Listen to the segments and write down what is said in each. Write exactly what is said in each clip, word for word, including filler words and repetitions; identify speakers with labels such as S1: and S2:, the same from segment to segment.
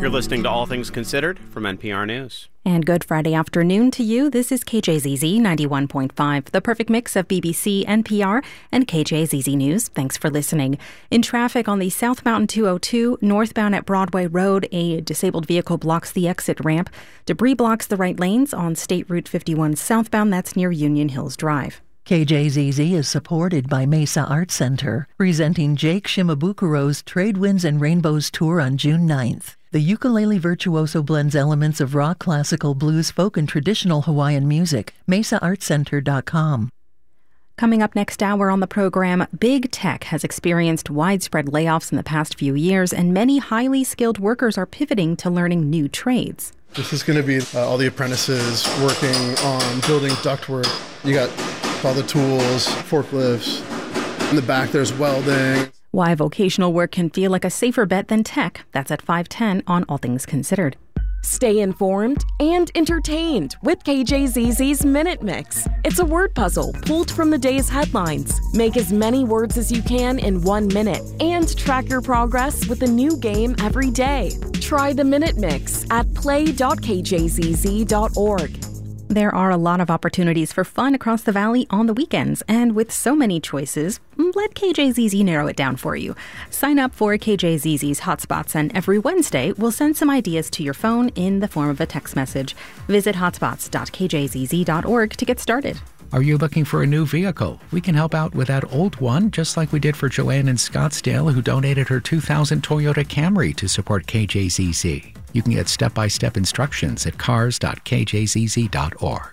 S1: You're listening to All Things Considered from N P R News.
S2: And good Friday afternoon to you. This is K J Z Z ninety-one point five, the perfect mix of B B C, N P R, and K J Z Z News. Thanks for listening. In traffic on the South Mountain two oh two, northbound at Broadway Road, a disabled vehicle blocks the exit ramp. Debris blocks the right lanes on State Route fifty-one southbound. That's near Union Hills Drive.
S3: K J Z Z is supported by Mesa Art Center, presenting Jake Shimabukuro's Trade Winds and Rainbows Tour on June ninth. The ukulele virtuoso blends elements of rock, classical, blues, folk, and traditional Hawaiian music. mesa art center dot com.
S2: Coming up next hour on the program, Big Tech has experienced widespread layoffs in the past few years, and many highly skilled workers are pivoting to learning new trades.
S4: This is going to be uh, all the apprentices working on building ductwork. You got all the tools, forklifts. In the back, there's welding.
S2: Why vocational work can feel like a safer bet than tech. That's at five ten on All Things Considered.
S5: Stay informed and entertained with K J Z Z's Minute Mix. It's a word puzzle pulled from the day's headlines. Make as many words as you can in one minute and track your progress with a new game every day. Try the Minute Mix at play dot k j z z dot org.
S2: There are a lot of opportunities for fun across the valley on the weekends, and with so many choices, let K J Z Z narrow it down for you. Sign up for K J Z Z's Hotspots, and every Wednesday, we'll send some ideas to your phone in the form of a text message. Visit hotspots dot k j z z dot org to get started.
S6: Are you looking for a new vehicle? We can help out with that old one, just like we did for Joanne in Scottsdale, who donated her two thousand Toyota Camry to support K J Z Z. You can get step-by-step instructions at cars dot k j z z dot org.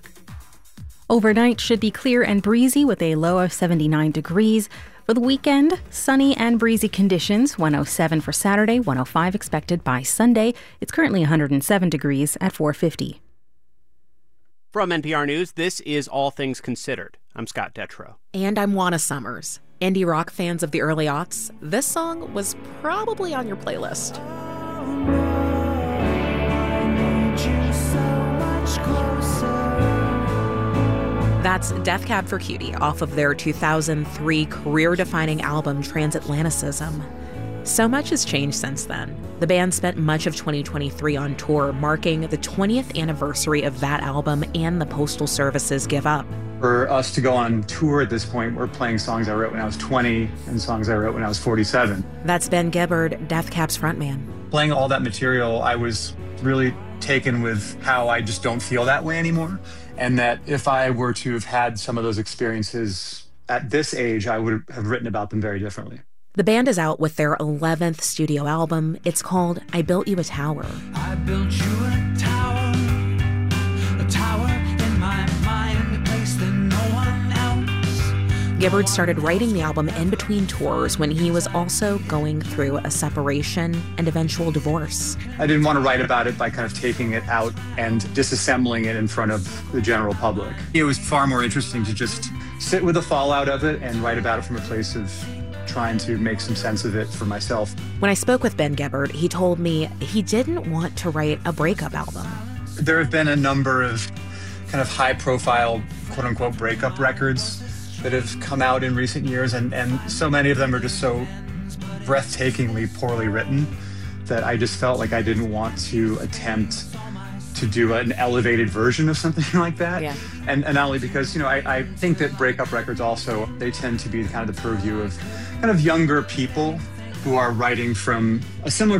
S2: Overnight should be clear and breezy with a low of seventy-nine degrees. For the weekend, sunny and breezy conditions, one oh seven for Saturday, one oh five expected by Sunday. It's currently one hundred seven degrees at four fifty.
S1: From N P R News, this is All Things Considered. I'm Scott Detrow.
S7: And I'm Juana Summers. Indie rock fans of the early aughts, this song was probably on your playlist. That's Death Cab for Cutie off of their two thousand three career-defining album Transatlanticism. So much has changed since then. The band spent much of twenty twenty-three on tour, marking the twentieth anniversary of that album and the Postal Service's Give Up.
S8: For us to go on tour at this point, we're playing songs I wrote when I was twenty and songs I wrote when I was forty-seven.
S7: That's Ben Gibbard, Death Cab's frontman.
S8: Playing all that material, I was really taken with how I just don't feel that way anymore. And that if I were to have had some of those experiences at this age, I would have written about them very differently.
S7: The band is out with their eleventh studio album. It's called I Built You a Tower.
S9: I built you a tower, a tower in my mind, a place that no one else.
S7: Gibbard started writing the album in between tours when he was also going through a separation and eventual divorce.
S8: I didn't want to write about it by kind of taking it out and disassembling it in front of the general public. It was far more interesting to just sit with the fallout of it and write about it from a place of trying to make some sense of it for myself.
S7: When I spoke with Ben Gibbard, he told me he didn't want to write a breakup album.
S8: There have been a number of kind of high-profile, quote-unquote, breakup records that have come out in recent years, and, and so many of them are just so breathtakingly poorly written that I just felt like I didn't want to attempt to do an elevated version of something like that.
S7: Yeah.
S8: And, and not only because, you know, I, I think that breakup records also, they tend to be kind of the purview of kind of younger people who are writing from a similar